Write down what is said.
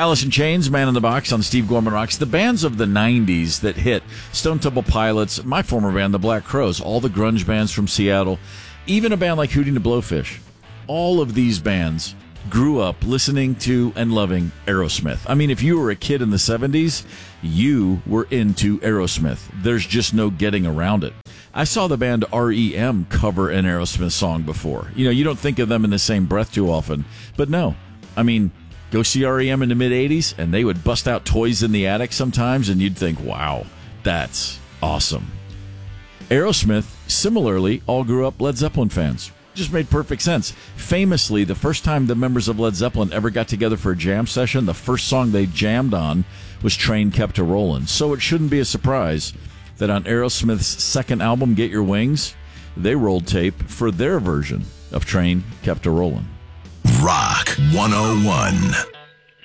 Alice in Chains, Man in the Box on Steve Gorman Rocks. The bands of the 90s that hit, Stone Temple Pilots, my former band, the Black Crowes, all the grunge bands from Seattle, even a band like Hootie and the Blowfish. All of these bands grew up listening to and loving Aerosmith. I mean, if you were a kid in the 70s, you were into Aerosmith. There's just no getting around it. I saw the band REM cover an Aerosmith song before. You know, you don't think of them in the same breath too often. But no, I mean, go see REM in the mid-'80s, and they would bust out Toys in the Attic sometimes, and you'd think, wow, that's awesome. Aerosmith, similarly, all grew up Led Zeppelin fans. Just made perfect sense. Famously, the first time the members of Led Zeppelin ever got together for a jam session, the first song they jammed on was Train Kept a Rollin'. So it shouldn't be a surprise that on Aerosmith's second album, Get Your Wings, they rolled tape for their version of Train Kept a Rollin'. Rock 101.